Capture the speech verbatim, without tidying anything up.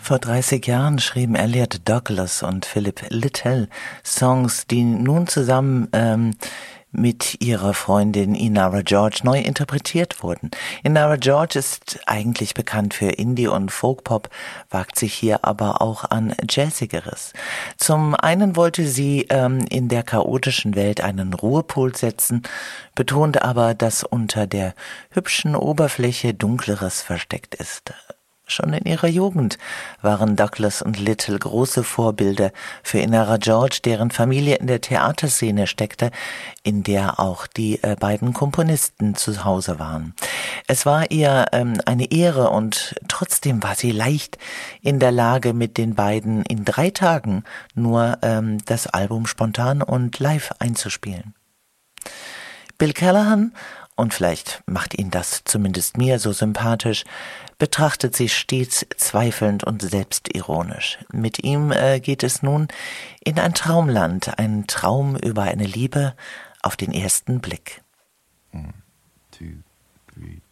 Vor dreißig Jahren schrieben Elliot Douglas und Philip Littell Songs, die nun zusammen ähm, mit ihrer Freundin Inara George neu interpretiert wurden. Inara George ist eigentlich bekannt für Indie- und Folkpop, wagt sich hier aber auch an Jazzigeres. Zum einen wollte sie ähm, in der chaotischen Welt einen Ruhepol setzen, betonte aber, dass unter der hübschen Oberfläche Dunkleres versteckt ist. Schon in ihrer Jugend waren Douglas und Littell große Vorbilder für Inara George, deren Familie in der Theaterszene steckte, in der auch die äh, beiden Komponisten zu Hause waren. Es war ihr ähm, eine Ehre und trotzdem war sie leicht in der Lage, mit den beiden in drei Tagen nur ähm, das Album spontan und live einzuspielen. Bill Callahan, und vielleicht macht ihn das zumindest mir so sympathisch, betrachtet sie stets zweifelnd und selbstironisch. Mit ihm äh, geht es nun in ein Traumland, ein Traum über eine Liebe auf den ersten Blick. One, two, three.